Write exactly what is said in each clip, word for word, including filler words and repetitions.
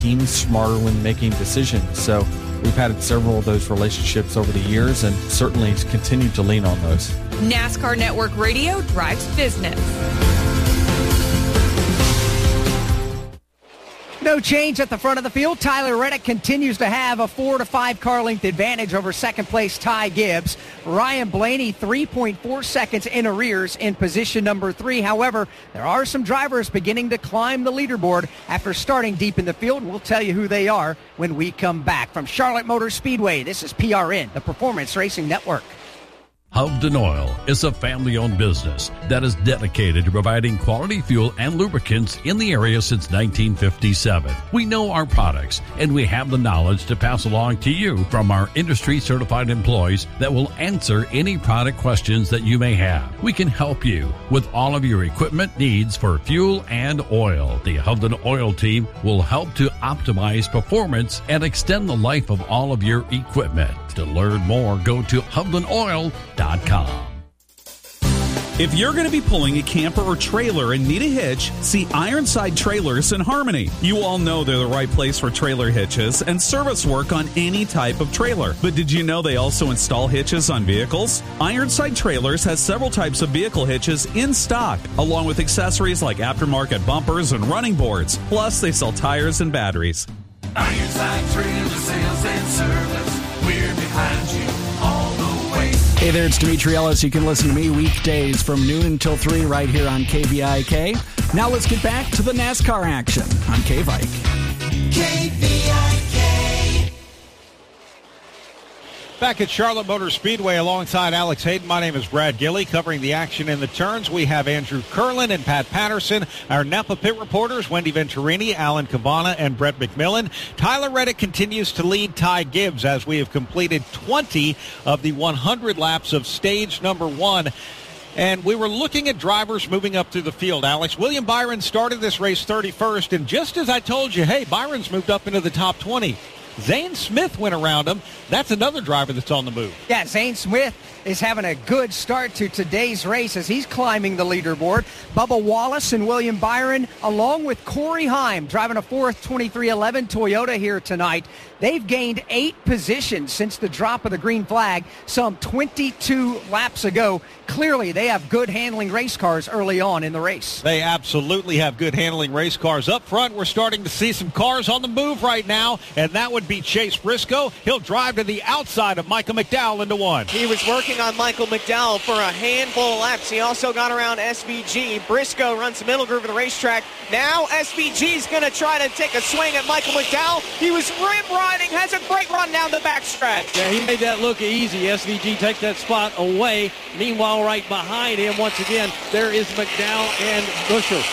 teams smarter when making decisions. So we've had several of those relationships over the years and certainly continue to lean on those. NASCAR Network Radio drives business. No change at the front of the field. Tyler Reddick continues to have a four to five car length advantage over second place Ty Gibbs. Ryan Blaney three point four seconds in arrears in position number three. However, there are some drivers beginning to climb the leaderboard after starting deep in the field. We'll tell you who they are when we come back. From Charlotte Motor Speedway, this is P R N, the Performance Racing Network. Hovden Oil is a family-owned business that is dedicated to providing quality fuel and lubricants in the area since nineteen fifty-seven. We know our products, and we have the knowledge to pass along to you from our industry-certified employees that will answer any product questions that you may have. We can help you with all of your equipment needs for fuel and oil. The Hovden Oil team will help to optimize performance and extend the life of all of your equipment. To learn more, go to hovden oil dot com. If you're going to be pulling a camper or trailer and need a hitch, see Ironside Trailers in Harmony. You all know they're the right place for trailer hitches and service work on any type of trailer. But did you know they also install hitches on vehicles? Ironside Trailers has several types of vehicle hitches in stock, along with accessories like aftermarket bumpers and running boards. Plus, they sell tires and batteries. Ironside Trailer Sales and Service. We're behind you all the way. Hey there, it's Dimitri Ellis. You can listen to me weekdays from noon until three right here on K V I K. Now let's get back to the NASCAR action on K-Vike. K V I K. Back at Charlotte Motor Speedway alongside Alex Hayden. My name is Brad Gilley. Covering the action in the turns, we have Andrew Curlin and Pat Patterson. Our Napa pit reporters, Wendy Venturini, Alan Cavana, and Brett McMillan. Tyler Reddick continues to lead Ty Gibbs as we have completed twenty of the one hundred laps of stage number one. And we were looking at drivers moving up through the field, Alex. William Byron started this race thirty-first, and just as I told you, hey, Byron's moved up into the top twenty. Zane Smith went around him. That's another driver that's on the move. Yeah, Zane Smith is having a good start to today's race as he's climbing the leaderboard. Bubba Wallace and William Byron, along with Corey Heim, driving a fourth twenty-three eleven Toyota here tonight. They've gained eight positions since the drop of the green flag some twenty-two laps ago. Clearly, they have good handling race cars early on in the race. They absolutely have good handling race cars. Up front, we're starting to see some cars on the move right now, and that would be Chase Briscoe. He'll drive to the outside of Michael McDowell into one. He was working on Michael McDowell for a handful of laps. He also got around S V G. Briscoe runs the middle groove of the racetrack. Now S V G's going to try to take a swing at Michael McDowell. He was rim riding, has a great run down the backstretch. Yeah, he made that look easy. S V G takes that spot away. Meanwhile, right behind him, once again, there is McDowell and Busher.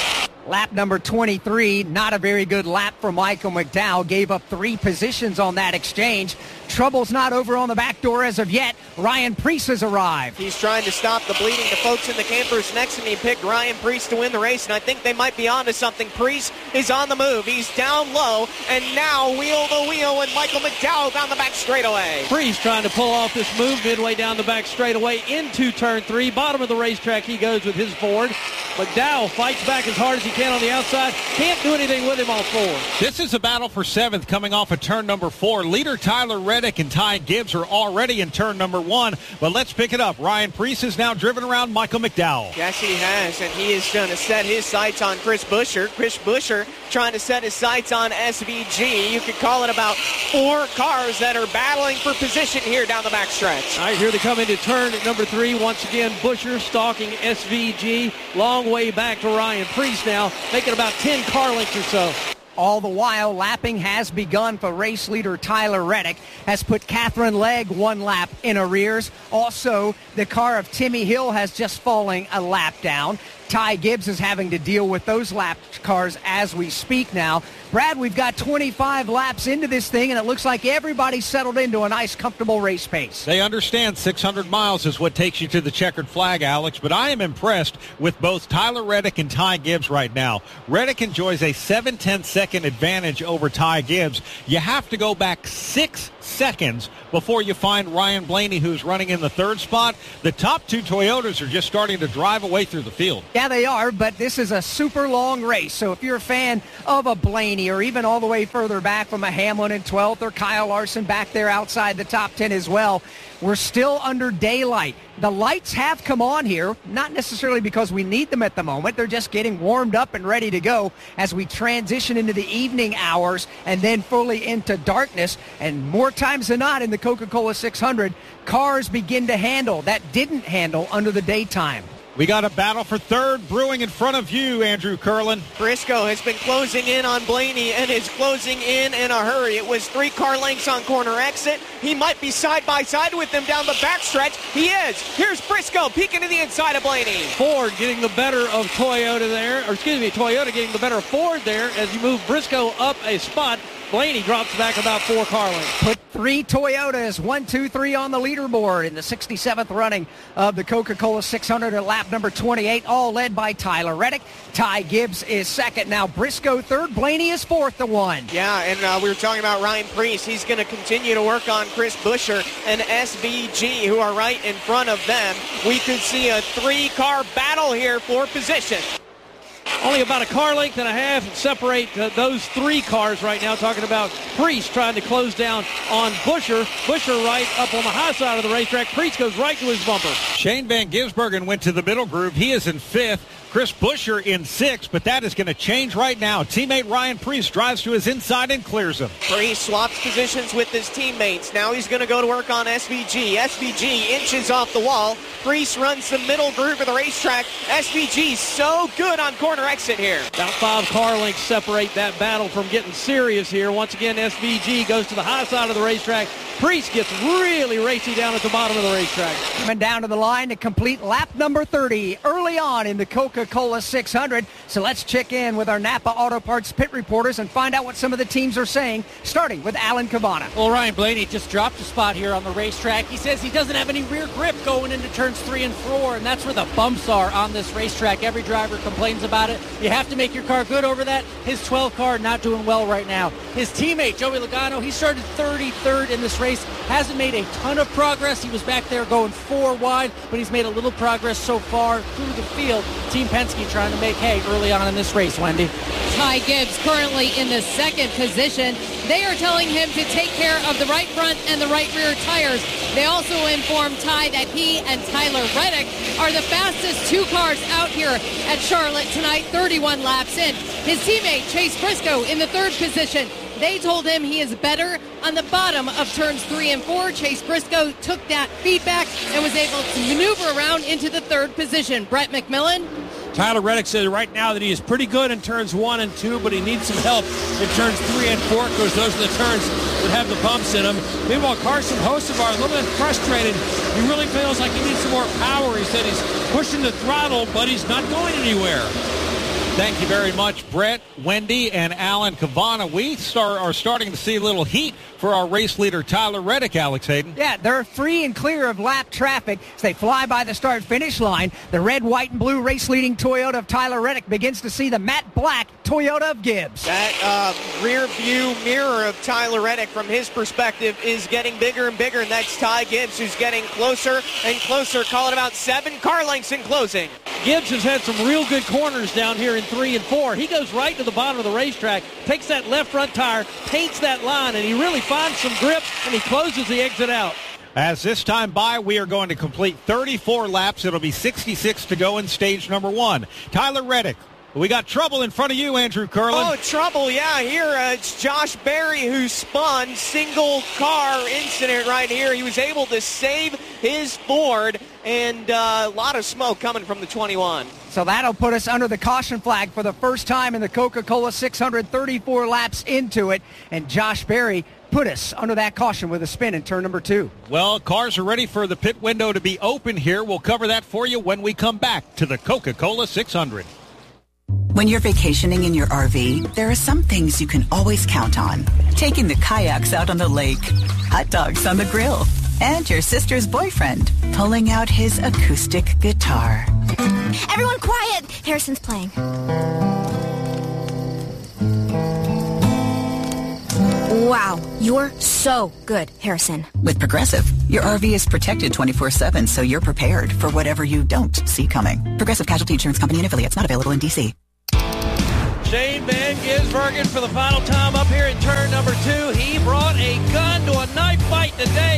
Lap number twenty-three, not a very good lap for Michael McDowell. Gave up three positions on that exchange. Trouble's not over on the back door as of yet. Ryan Preece has arrived. He's trying to stop the bleeding. The folks in the campers next to me picked Ryan Preece to win the race, and I think they might be onto something. Preece is on the move. He's down low, and now wheel to wheel with Michael McDowell down the back straightaway. Preece trying to pull off this move midway down the back straightaway into turn three. Bottom of the racetrack he goes with his Ford. McDowell fights back as hard as he can on the outside. Can't do anything with him on four. This is a battle for seventh coming off of turn number four. Leader Tyler Reddick and Ty Gibbs are already in turn number one, but let's pick it up. Ryan Preece has now driven around Michael McDowell. Yes, he has, and he is going to set his sights on Chris Busher. Chris Busher trying to set his sights on S V G. You could call it about four cars that are battling for position here down the backstretch. All right, here they come into turn number three. Once again, Busher stalking S V G. Long way back to Ryan Preece now, making about ten car lengths or so. All the while, lapping has begun for race leader Tyler Reddick, has put Catherine Legg one lap in arrears. Also, the car of Timmy Hill has just fallen a lap down. Ty Gibbs is having to deal with those lap cars as we speak now. Brad, we've got twenty-five laps into this thing, and it looks like everybody's settled into a nice, comfortable race pace. They understand six hundred miles is what takes you to the checkered flag, Alex, but I am impressed with both Tyler Reddick and Ty Gibbs right now. Reddick enjoys a seven-tenths second advantage over Ty Gibbs. You have to go back six seconds before you find Ryan Blaney, who's running in the third spot. The top two Toyotas are just starting to drive away through the field. Yeah, they are, but this is a super long race. So if you're a fan of a Blaney or even all the way further back from a Hamlin in twelfth or Kyle Larson back there outside the top ten as well, we're still under daylight. The lights have come on here, not necessarily because we need them at the moment. They're just getting warmed up and ready to go as we transition into the evening hours and then fully into darkness. And more times than not in the Coca-Cola six hundred, cars begin to handle that didn't handle under the daytime. We got a battle for third brewing in front of you, Andrew Curlin. Briscoe has been closing in on Blaney and is closing in in a hurry. It was three car lengths on corner exit. He might be side by side with them down the backstretch. He is. Here's Briscoe peeking to the inside of Blaney. Ford getting the better of Toyota there, or excuse me, Toyota getting the better of Ford there as you move Briscoe up a spot. Blaney drops back about four car lengths. Put three Toyotas, one, two, three on the leaderboard in the sixty-seventh running of the Coca-Cola six hundred at lap number twenty-eight, all led by Tyler Reddick. Ty Gibbs is second. Now Briscoe third. Blaney is fourth to one. Yeah, and uh, we were talking about Ryan Preece. He's going to continue to work on Chris Buescher and S V G, who are right in front of them. We could see a three-car battle here for position. Only about a car length and a half separate uh, those three cars right now. Talking about Preece trying to close down on Buescher. Buescher right up on the high side of the racetrack. Preece goes right to his bumper. Shane Van Gisbergen went to the middle groove. He is in fifth. Chris Buescher in sixth, but that is going to change right now. Teammate Ryan Preece drives to his inside and clears him. Preece swaps positions with his teammates. Now he's going to go to work on S V G. S V G inches off the wall. Preece runs the middle groove of the racetrack. S V G so good on corner exit here. About five car lengths separate that battle from getting serious here. Once again, S V G goes to the high side of the racetrack. Preece gets really racy down at the bottom of the racetrack. Coming down to the line to complete lap number thirty early on in the Coca-Cola six hundred. So let's check in with our Napa Auto Parts pit reporters and find out what some of the teams are saying, starting with Alan Cavana. Well, Ryan Blaney just dropped a spot here on the racetrack. He says he doesn't have any rear grip going into turns three and four, and that's where the bumps are on this racetrack. Every driver complains about it. You have to make your car good over that. His twelve car not doing well right now. His teammate, Joey Logano, he started thirty-third in this race. Hasn't made a ton of progress. He was back there going four wide, but he's made a little progress so far through the field. Team Penske trying to make hay early on in this race, Wendy. Ty Gibbs currently in the second position. They are telling him to take care of the right front and the right rear tires. They also informed Ty that he and Tyler Reddick are the fastest two cars out here at Charlotte tonight, thirty-one laps in. His teammate, Chase Briscoe, in the third position. They told him he is better on the bottom of turns three and four. Chase Briscoe took that feedback and was able to maneuver around into the third position. Brett McMillan. Tyler Reddick says right now that he is pretty good in turns one and two, but he needs some help in turns three and four because those are the turns that have the bumps in them. Meanwhile, Carson Hocevar a little bit frustrated. He really feels like he needs some more power. He said he's pushing the throttle, but he's not going anywhere. Thank you very much, Brett, Wendy, and Alan Cavana. We start, are starting to see a little heat for our race leader, Tyler Reddick, Alex Hayden. Yeah, they're free and clear of lap traffic as they fly by the start-finish line. The red, white, and blue race-leading Toyota of Tyler Reddick begins to see the matte black Toyota of Gibbs. That uh, rear view mirror of Tyler Reddick, from his perspective, is getting bigger and bigger, and that's Ty Gibbs, who's getting closer and closer, calling about seven car lengths in closing. Gibbs has had some real good corners down here in three and four. He goes right to the bottom of the racetrack, takes that left front tire, paints that line, and he really finds some grip, and he closes the exit out. As this time by, we are going to complete thirty-four laps. It'll be sixty-six to go in stage number one. Tyler Reddick. We got trouble in front of you, Andrew Curlin. Oh, trouble, yeah. Here, uh, it's Josh Berry who spun. Single car incident right here. He was able to save his Ford, and uh, a lot of smoke coming from the twenty-one. So that'll put us under the caution flag for the first time in the Coca-Cola six hundred, thirty-four laps into it. And Josh Berry put us under that caution with a spin in turn number two. Well, cars are ready for the pit window to be open here. We'll cover that for you when we come back to the Coca-Cola six hundred. When you're vacationing in your R V, there are some things you can always count on. Taking the kayaks out on the lake, hot dogs on the grill, and your sister's boyfriend pulling out his acoustic guitar. Everyone quiet! Harrison's playing. Wow, you're so good, Harrison. With Progressive, your R V is protected twenty-four seven, so you're prepared for whatever you don't see coming. Progressive Casualty Insurance Company and affiliates, not available in D C. Shane Van Gisbergen for the final time up here in turn number two. He brought a gun to a knife fight today.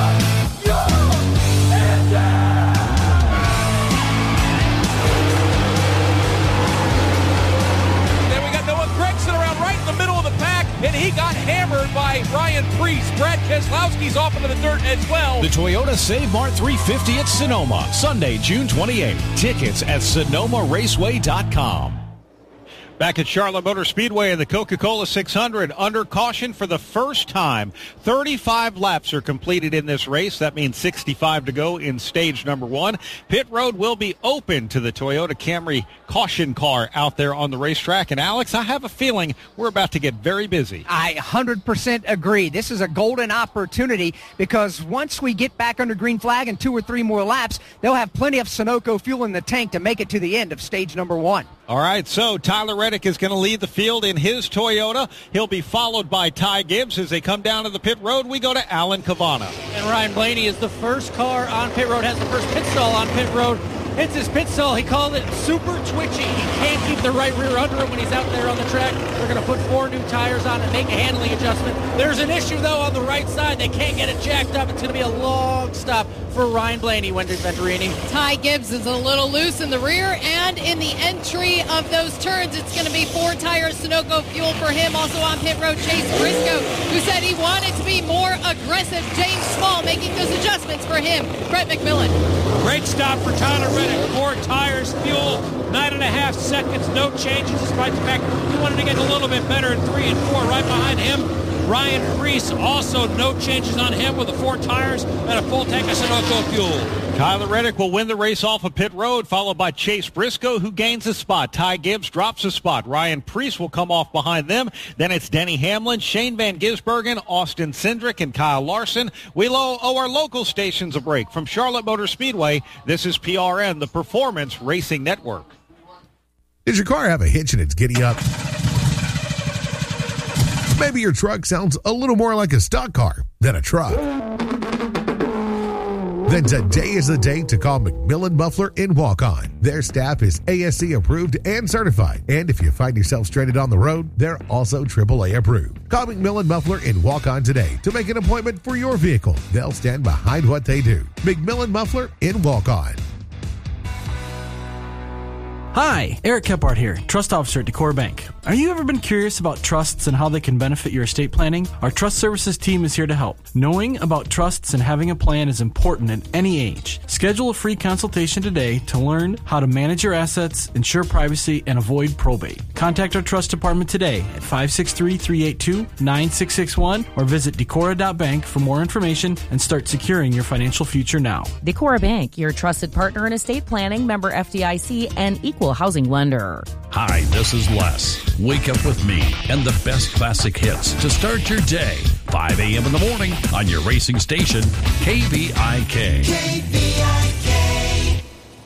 Then we got Noah Gregson around right in the middle of the pack, and he got hammered by Ryan Preece. Brad Keselowski's off into the dirt as well. The Toyota Save Mart three fifty at Sonoma, Sunday, June twenty-eighth. Tickets at sonoma raceway dot com. Back at Charlotte Motor Speedway in the Coca-Cola six hundred, under caution for the first time. thirty-five laps are completed in this race. That means sixty-five to go in stage number one. Pit road will be open to the Toyota Camry caution car out there on the racetrack. And Alex, I have a feeling we're about to get very busy. I one hundred percent agree. This is a golden opportunity because once we get back under green flag in two or three more laps, they'll have plenty of Sunoco fuel in the tank to make it to the end of stage number one. All right, so Tyler Reddick is going to lead the field in his Toyota. He'll be followed by Ty Gibbs. As they come down to the pit road, we go to Alan Cavana. And Ryan Blaney is the first car on pit road, has the first pit stall on pit road. It's his pit stall. He called it super twitchy. He can't keep the right rear under him when he's out there on the track. They're going to put four new tires on and make a handling adjustment. There's an issue, though, on the right side. They can't get it jacked up. It's going to be a long stop for Ryan Blaney, Wendy Venturini. Ty Gibbs is a little loose in the rear, and in the entry of those turns, it's going to be four tires Sunoco fuel for him. Also on pit road, Chase Briscoe, who said he wanted to be more aggressive. James Small making those adjustments for him. Brett McMillan. Great stop for Tyler Reddick. Four tires, fuel, nine and a half seconds, no changes, despite the fact he wanted to get a little bit better in three and four. Right behind him, Ryan Preece, also no changes on him with the four tires and a full tank of Sunoco fuel. Tyler Reddick will win the race off of pit road, followed by Chase Briscoe, who gains a spot. Ty Gibbs drops a spot. Ryan Preece will come off behind them. Then it's Denny Hamlin, Shane Van Gisbergen, Austin Cindric, and Kyle Larson. We owe our local stations a break. From Charlotte Motor Speedway, this is P R N, the Performance Racing Network. Does your car have a hitch and it's giddy up? Maybe your truck sounds a little more like a stock car than a truck. Then today is the day to call McMillan Muffler in Walk-On. Their staff is A S C approved and certified. And if you find yourself stranded on the road, they're also triple A approved. Call McMillan Muffler in Walk-On today to make an appointment for your vehicle. They'll stand behind what they do. McMillan Muffler in Walk-On. Hi, Eric Kephart here, Trust Officer at Decora Bank. Are you ever been curious about trusts and how they can benefit your estate planning? Our Trust Services team is here to help. Knowing about trusts and having a plan is important at any age. Schedule a free consultation today to learn how to manage your assets, ensure privacy, and avoid probate. Contact our Trust Department today at five six three, three eight two, nine six six one or visit decora dot bank for more information and start securing your financial future now. Decora Bank, your trusted partner in estate planning, member F D I C, and equal housing lender. Hi, this is Les. Wake up with me and the best classic hits to start your day. five a.m. in the morning on your racing station, K V I K. K V I K.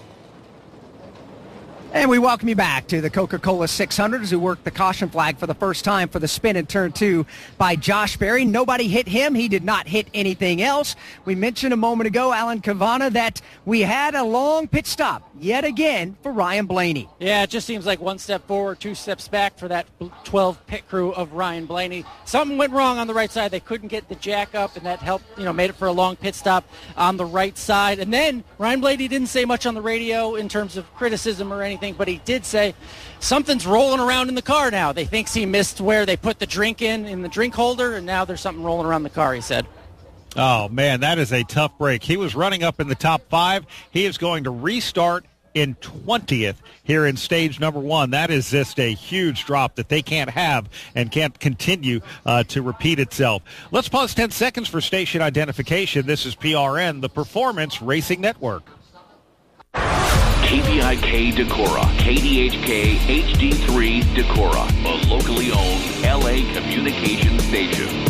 And we welcome you back to the Coca-Cola six hundred as we work the caution flag for the first time for the spin in turn two by Josh Berry. Nobody hit him. He did not hit anything else. We mentioned a moment ago, Alan Cavana, that we had a long pit stop yet again for Ryan Blaney. Yeah, it just seems like one step forward, two steps back for that twelve pit crew of Ryan Blaney. Something went wrong on the right side. They couldn't get the jack up, and that helped, you know, made it for a long pit stop on the right side. And then Ryan Blaney didn't say much on the radio in terms of criticism or anything, but he did say something's rolling around in the car now. They thinks he missed where they put the drink in, in the drink holder, and now there's something rolling around the car, he said. Oh, man, that is a tough break. He was running up in the top five. He is going to restart in twentieth here in stage number one. That is just a huge drop that they can't have and can't continue uh, to repeat itself. Let's pause ten seconds for station identification. This is P R N, the Performance Racing Network. K V I K Decorah, K D H K H D three Decorah, a locally owned L A communication station.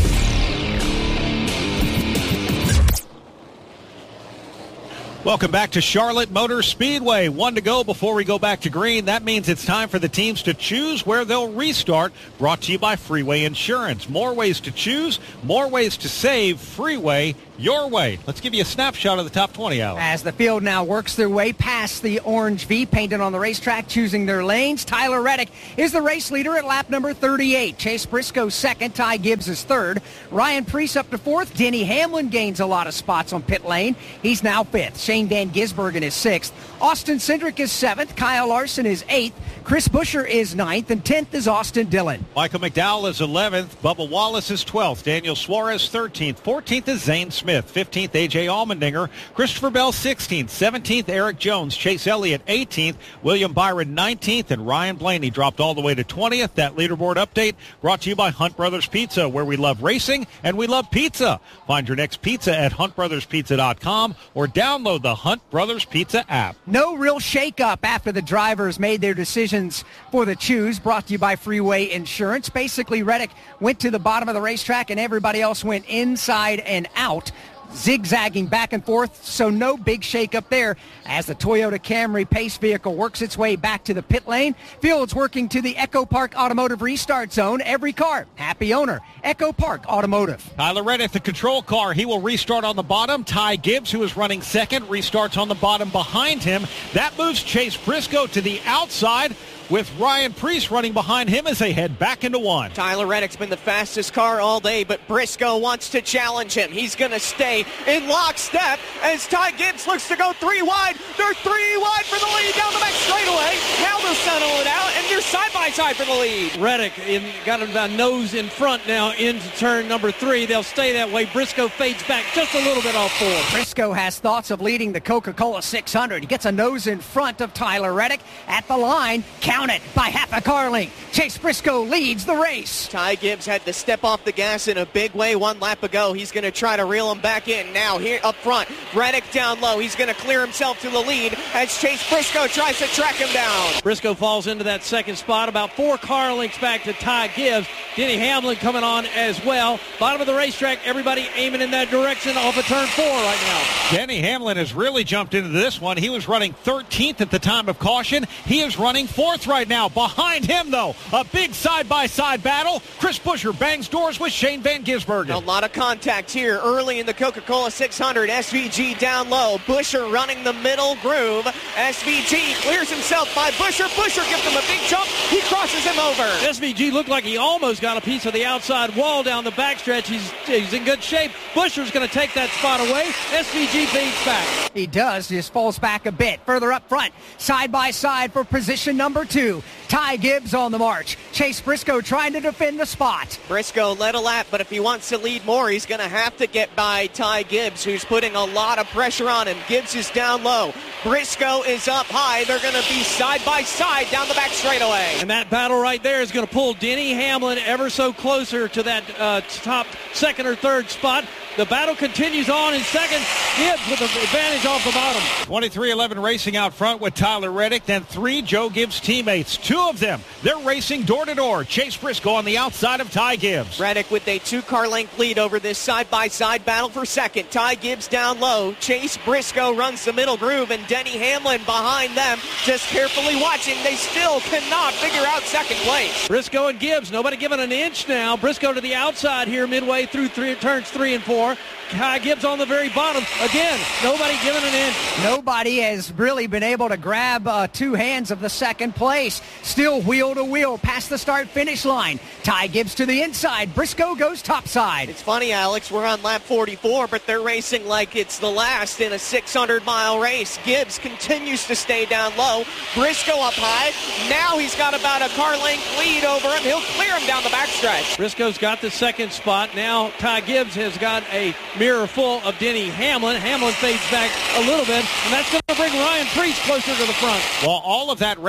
Welcome back to Charlotte Motor Speedway. One to go before we go back to green. That means it's time for the teams to choose where they'll restart. Brought to you by Freeway Insurance. More ways to choose, more ways to save. Freeway, your way. Let's give you a snapshot of the top twenty, Alex. As the field now works their way past the orange V painted on the racetrack, choosing their lanes, Tyler Reddick is the race leader at lap number thirty-eight. Chase Briscoe second. Ty Gibbs is third. Ryan Preece up to fourth. Denny Hamlin gains a lot of spots on pit lane. He's now fifth. Shane Van Gisbergen is sixth. Austin Cindric is seventh. Kyle Larson is eighth. Chris Buescher is ninth. And tenth is Austin Dillon. Michael McDowell is eleventh. Bubba Wallace is twelfth. Daniel Suarez thirteenth. fourteenth is Zane Smith. fifteenth, A J Allmendinger. Christopher Bell sixteenth. seventeenth, Eric Jones. Chase Elliott eighteenth. William Byron nineteenth. And Ryan Blaney dropped all the way to twentieth. That leaderboard update brought to you by Hunt Brothers Pizza, where we love racing and we love pizza. Find your next pizza at hunt brothers pizza dot com or download the Hunt Brothers Pizza app. No real shakeup after the drivers made their decisions for the choose, brought to you by Freeway Insurance. Basically, Reddick went to the bottom of the racetrack and everybody else went inside and out, zigzagging back and forth, so no big shakeup there as the Toyota Camry Pace vehicle works its way back to the pit lane. Field's working to the Echo Park Automotive restart zone. Every car, happy owner. Echo Park Automotive. Tyler Reddick, the control car. He will restart on the bottom. Ty Gibbs, who is running second, restarts on the bottom behind him. That moves Chase Briscoe to the outside, with Ryan Preece running behind him as they head back into one. Tyler Reddick's been the fastest car all day, but Briscoe wants to challenge him. He's going to stay in lockstep as Ty Gibbs looks to go three wide. They're three wide for the lead down the back straightaway. Now they'll settle it out, and they're side by side for the lead. Reddick in, got him the nose in front now into turn number three. They'll stay that way. Briscoe fades back just a little bit off four. Briscoe has thoughts of leading the Coca-Cola six hundred. He gets a nose in front of Tyler Reddick at the line. Count it by half a car length. Chase Briscoe leads the race. Ty Gibbs had to step off the gas in a big way one lap ago. He's going to try to reel him back in. Now here up front, Reddick down low. He's going to clear himself to the lead as Chase Briscoe tries to track him down. Briscoe falls into that second spot, about four car lengths back to Ty Gibbs. Denny Hamlin coming on as well. Bottom of the racetrack, everybody aiming in that direction off of turn four right now. Denny Hamlin has really jumped into this one. He was running thirteenth at the time of caution. He is running fourth right now. Behind him, though, a big side-by-side battle. Chris Buescher bangs doors with Shane Van Gisbergen. A lot of contact here early in the Coca-Cola six hundred. S V G down low. Buescher running the middle groove. S V G clears himself by Buescher. Buescher gives him a big jump. He crosses him over. S V G looked like he almost got a piece of the outside wall down the backstretch. He's, he's in good shape. Buescher's going to take that spot away. S V G fades back. He does. Just falls back a bit. Further up front, side-by-side for position number two. Ty Gibbs on the march. Chase Briscoe trying to defend the spot. Briscoe led a lap, but if he wants to lead more, he's going to have to get by Ty Gibbs, who's putting a lot of pressure on him. Gibbs is down low. Briscoe is up high. They're going to be side by side down the back straightaway. And that battle right there is going to pull Denny Hamlin ever so closer to that uh, top second or third spot. The battle continues on in second. Gibbs with the advantage off the bottom. twenty-three eleven racing out front with Tyler Reddick, then three Joe Gibbs teammates. Two of them, they're racing door-to-door. Chase Briscoe on the outside of Ty Gibbs. Reddick with a two-car length lead over this side-by-side battle for second. Ty Gibbs down low. Chase Briscoe runs the middle groove, and Denny Hamlin behind them, just carefully watching. They still cannot figure out second place. Briscoe and Gibbs, nobody giving an inch now. Briscoe to the outside here midway through three, turns three and four. Ty Gibbs on the very bottom. Again, nobody giving an inch. Nobody has really been able to grab uh, two hands of the second place. Still wheel to wheel past the start-finish line. Ty Gibbs to the inside. Briscoe goes topside. It's funny, Alex. We're on lap forty-four, but they're racing like it's the last in a six hundred mile race. Gibbs continues to stay down low. Briscoe up high. Now he's got about a car length lead over him. He'll clear him down the backstretch. Briscoe's got the second spot. Now Ty Gibbs has got a mirror full of Denny Hamlin. Hamlin fades back a little bit, and that's going to bring Ryan Preece closer to the front. Well, all of that racing happened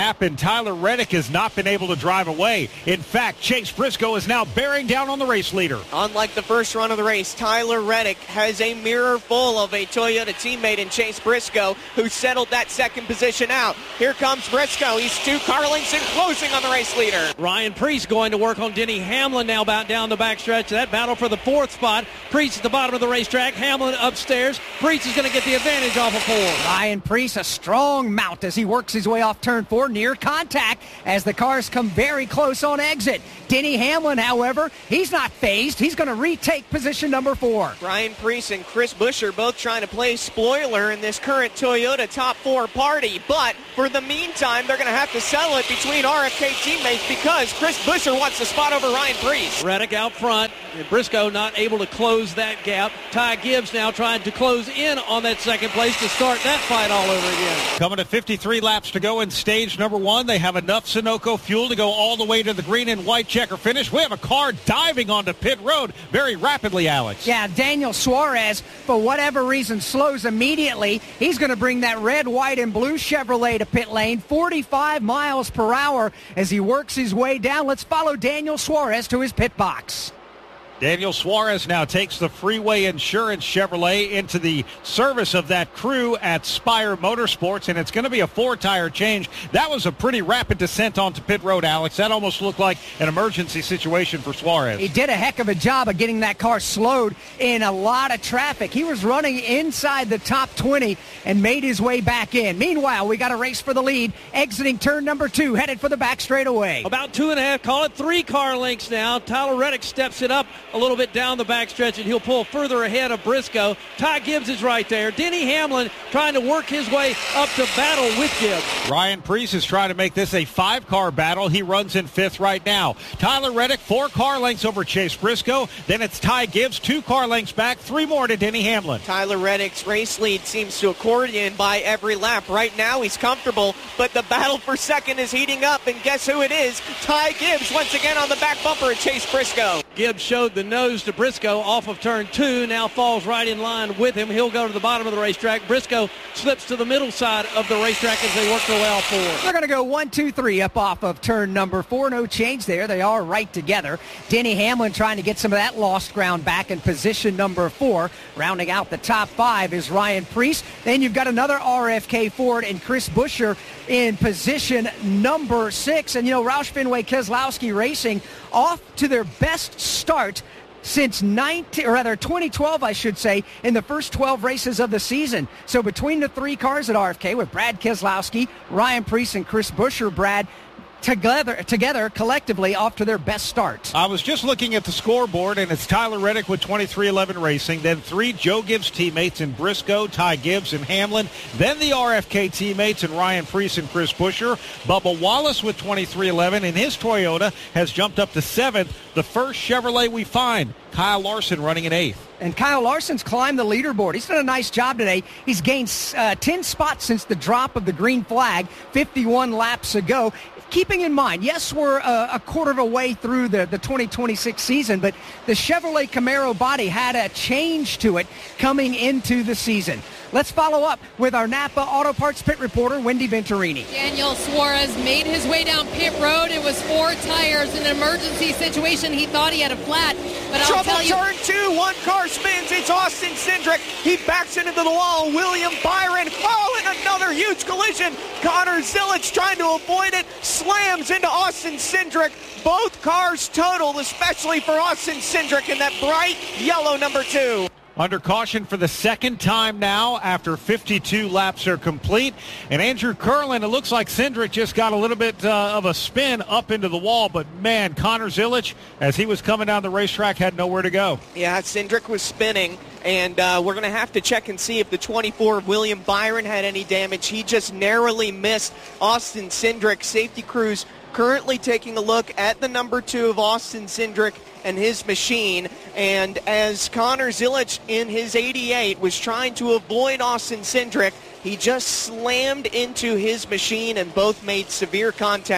gap, and Tyler Reddick has not been able to drive away. In fact, Chase Briscoe is now bearing down on the race leader. Unlike the first run of the race, Tyler Reddick has a mirror full of a Toyota teammate in Chase Briscoe, who settled that second position out. Here comes Briscoe. He's two car lengths and closing on the race leader. Ryan Preece going to work on Denny Hamlin now about down the backstretch. That battle for the fourth spot. Preece at the bottom of the racetrack. Hamlin upstairs. Preece is going to get the advantage off of four. Ryan Preece, a strong mount as he works his way off turn four, near contact as the cars come very close on exit. Denny Hamlin, however, he's not phased. He's going to retake position number four. Ryan Preece and Chris Buescher both trying to play spoiler in this current Toyota top four party, but for the meantime, they're going to have to settle it between R F K teammates because Chris Buescher wants the spot over Ryan Preece. Reddick out front. Briscoe not able to close that gap. Ty Gibbs now trying to close in on that second place to start that fight all over again. Coming to fifty-three laps to go in stage number one. They have enough Sunoco fuel to go all the way to the green and white checker finish. We have a car diving onto pit road very rapidly, Alex. Yeah, Daniel Suarez, for whatever reason, slows immediately. He's going to bring that red, white, and blue Chevrolet to pit lane, forty-five miles per hour as he works his way down. Let's follow Daniel Suarez to his pit box. Daniel Suarez now takes the Freeway Insurance Chevrolet into the service of that crew at Spire Motorsports, and it's going to be a four-tire change. That was a pretty rapid descent onto pit road, Alex. That almost looked like an emergency situation for Suarez. He did a heck of a job of getting that car slowed in a lot of traffic. He was running inside the top twenty and made his way back in. Meanwhile, we got a race for the lead, exiting turn number two, headed for the back straightaway. About two and a half, call it three car lengths now. Tyler Reddick steps it up a little bit down the backstretch, and he'll pull further ahead of Briscoe. Ty Gibbs is right there. Denny Hamlin trying to work his way up to battle with Gibbs. Ryan Preece is trying to make this a five-car battle. He runs in fifth right now. Tyler Reddick, four car lengths over Chase Briscoe. Then it's Ty Gibbs, two car lengths back, three more to Denny Hamlin. Tyler Reddick's race lead seems to accordion by every lap. Right now he's comfortable, but the battle for second is heating up, and guess who it is? Ty Gibbs once again on the back bumper of Chase Briscoe. Gibbs showed the nose to Briscoe off of turn two, now falls right in line with him. He'll go to the bottom of the racetrack. Briscoe slips to the middle side of the racetrack as they work their way off four. They're going to go one, two, three up off of turn number four. No change there. They are right together. Denny Hamlin trying to get some of that lost ground back in position number four. Rounding out the top five is Ryan Preece. Then you've got another R F K Ford and Chris Buescher in position number six. And, you know, Roush Fenway Keselowski Racing off to their best start since nineteen, or rather twenty twelve, I should say, in the first twelve races of the season. So between the three cars at R F K with Brad Keselowski, Ryan Preece, and Chris Buescher, Brad, together together collectively off to their best start. I was just looking at the scoreboard, and it's Tyler Reddick with twenty-three eleven Racing, then three Joe Gibbs teammates in Briscoe, Ty Gibbs, and Hamlin, then the R F K teammates in Ryan Preece and Chris Buescher. Bubba Wallace with twenty-three eleven, and his Toyota has jumped up to seventh, the first Chevrolet we find. Kyle Larson running in eighth. And Kyle Larson's climbed the leaderboard. He's done a nice job today. He's gained uh, ten spots since the drop of the green flag fifty-one laps ago. Keeping in mind, yes, we're uh, a quarter of a way through the, the twenty twenty-six season, but the Chevrolet Camaro body had a change to it coming into the season. Let's follow up with our Napa Auto Parts pit reporter, Wendy Venturini. Daniel Suarez made his way down pit road. It was four tires in an emergency situation. He thought he had a flat, but I'll Trouble tell you... turn two, one car spins. It's Austin Cindric. He backs into the wall. William Byron, oh, and another huge collision. Connor Zilic trying to avoid it, slams into Austin Cindric. Both cars totaled, especially for Austin Cindric in that bright yellow number two. Under caution for the second time now after fifty-two laps are complete. And Andrew Curlin, it looks like Cindric just got a little bit uh, of a spin up into the wall. But, man, Connor Zilic, as he was coming down the racetrack, had nowhere to go. Yeah, Cindric was spinning. And uh, we're going to have to check and see if the twenty-four of William Byron had any damage. He just narrowly missed Austin Cindric. Safety crews currently taking a look at the number two of Austin Cindric and his machine. And as Connor Zilic in his eighty-eight was trying to avoid Austin Cindric, he just slammed into his machine and both made severe contact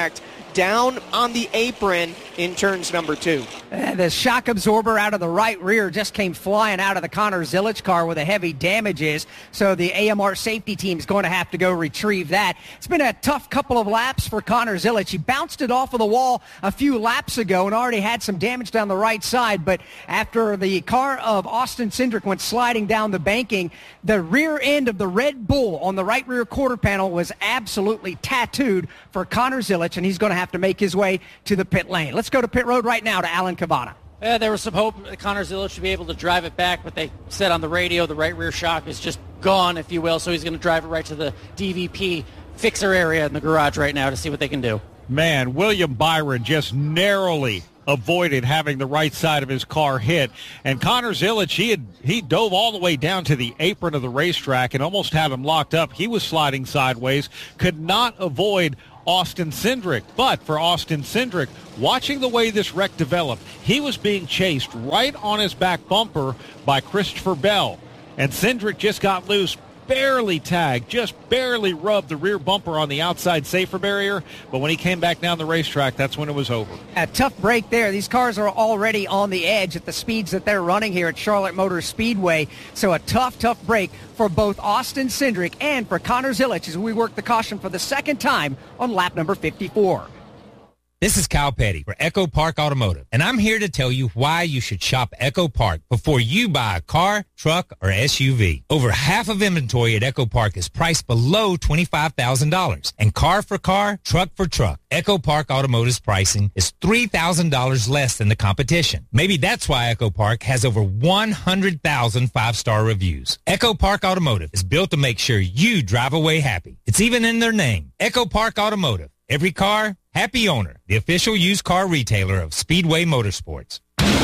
down on the apron in turns number two. And the shock absorber out of the right rear just came flying out of the Connor Zilic car where the heavy damage is. So the A M R safety team is going to have to go retrieve that. It's been a tough couple of laps for Connor Zilic. He bounced it off of the wall a few laps ago and already had some damage down the right side. But after the car of Austin Cindric went sliding down the banking, the rear end of the Red Bull on the right rear quarter panel was absolutely tattooed for Connor Zilic, and he's going to have to make his way to the pit lane. Let's go to pit road right now to Alan Cavana. Yeah, there was some hope that Connor Zilic should be able to drive it back, but they said on the radio the right rear shock is just gone, if you will, so he's going to drive it right to the D V P fixer area in the garage right now to see what they can do. Man, William Byron just narrowly avoided having the right side of his car hit. And Connor Zilic, he had he dove all the way down to the apron of the racetrack and almost had him locked up. He was sliding sideways, could not avoid Austin Cindric. But for Austin Cindric, watching the way this wreck developed, he was being chased right on his back bumper by Christopher Bell. And Cindric just got loose, barely tagged, just barely rubbed the rear bumper on the outside safer barrier. But when he came back down the racetrack, that's when it was over. A tough break there. These cars are already on the edge at the speeds that they're running here at Charlotte Motor Speedway. So a tough, tough break for both Austin Cindric and for Connor Zilic as we work the caution for the second time on lap number fifty-four. This is Kyle Petty for Echo Park Automotive, and I'm here to tell you why you should shop Echo Park before you buy a car, truck, or S U V. Over half of inventory at Echo Park is priced below twenty-five thousand dollars, and car for car, truck for truck. Echo Park Automotive's pricing is three thousand dollars less than the competition. Maybe that's why Echo Park has over one hundred thousand five-star reviews. Echo Park Automotive is built to make sure you drive away happy. It's even in their name, Echo Park Automotive. Every car, happy owner. The official used car retailer of Speedway Motorsports.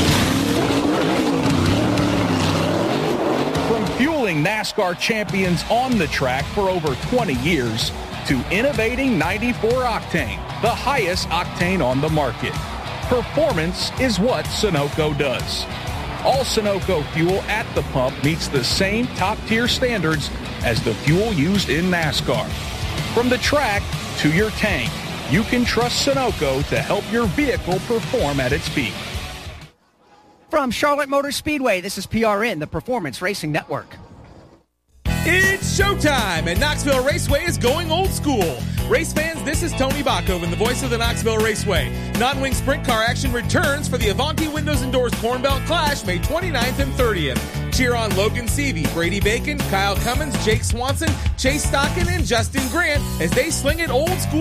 From fueling NASCAR champions on the track for over twenty years to innovating ninety-four octane, the highest octane on the market. Performance is what Sunoco does. All Sunoco fuel at the pump meets the same top-tier standards as the fuel used in NASCAR. From the track to your tank, you can trust Sunoco to help your vehicle perform at its peak. From Charlotte Motor Speedway, this is P R N, the Performance Racing Network. It's showtime, and Knoxville Raceway is going old school. Race fans, this is Tony Bachhoven, the voice of the Knoxville Raceway. Non-wing sprint car action returns for the Avanti Windows and Doors Corn Belt Clash May twenty-ninth and thirtieth. Cheer on Logan Seavey, Brady Bacon, Kyle Cummins, Jake Swanson, Chase Stockin, and Justin Grant as they sling it old school